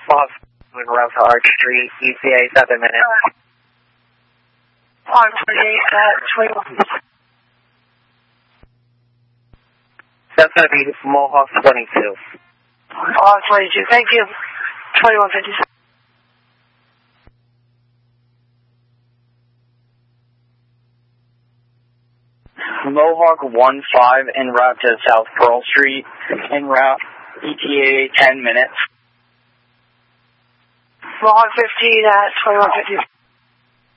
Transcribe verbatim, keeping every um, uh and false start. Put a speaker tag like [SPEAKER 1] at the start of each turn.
[SPEAKER 1] Mohawk en route to Arch Street, E T A seven minutes.
[SPEAKER 2] On twenty-eight at twenty-one fifty.
[SPEAKER 1] That's going to be Mohawk twenty-two.
[SPEAKER 2] On twenty-two, thank you. twenty-one fifty.
[SPEAKER 3] Mohawk one five en route to South Pearl Street, en route, E T A ten minutes.
[SPEAKER 2] Mohawk fifteen at twenty-one fifty.